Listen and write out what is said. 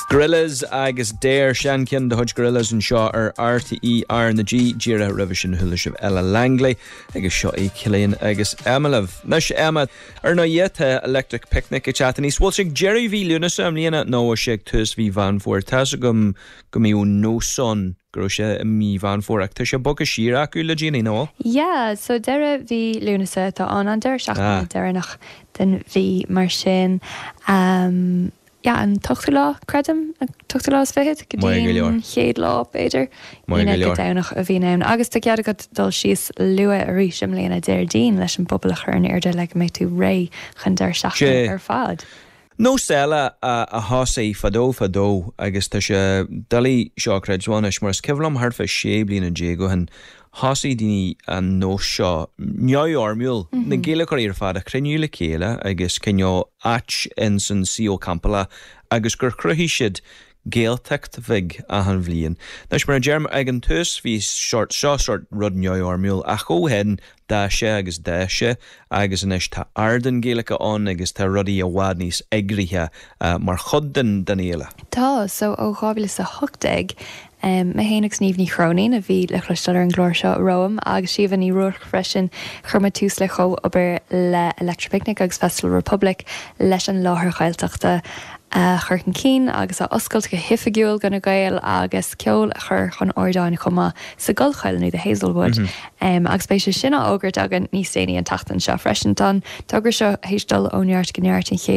Gorillas agus Dare Shankian de Hudge Gorillas and Shaw RTE R na G Jira Revision Hulish of Ella Langley agus Shaw Killian agus Emalav Nash Emma na yet electric picnic at Chattanese well shig Jerry V Lunas Liana no shig tus V Van for Tasagum Gumiu no son Grosha mi Van for Actisha Boca Shira Kulagini no Yeah so Dere V Lunas on Dere Shach Dere nach den V Marshin Ja, en tochtela credum, tochtela is fehid, gedien, chéad lá, beidir. Ina gedawnach a bhínaun. Agus tá cead agad dul síos lua a rísim léana deir dín leis an pobl a churn irde le mé tú ré chun deir seachtain fad. No sela a hosaí fadó agus tá sé dalí seo creidháis mar ceflam harfa sé blin an Diego han Hosí dini an no seo neormúil na géile choir fad a cruniúla céile agus cinneó ach in san CO Campala agus gur cruhí siad géaltecht vig a han bhliain. Nais mar germ ag an tus hí sort rud neormúil a chóhéan da sé agus da sé agus an tá ardan géalacha an agus tá rudí a bhád níos eagrithe mar chud den éile. Tá, so ó gábhlas a thuchtag me héananig sníomhní chrónaín a bhí le chluistear an glóir seo roim agus siomh ní ruach freisin chuma tús le cho obair le Electric Picnic agus Festival Republic leis an láthair chailteachta chuirtan cín agus a oscailt go hifigiúil gona gail agus ceol chur chun ordáin chuma sa golchailnú de Hazelwood agus spéisi sinna ógurt agan níos déanaí an tatan seo freisin don tugur seo héisdal óneart gneart in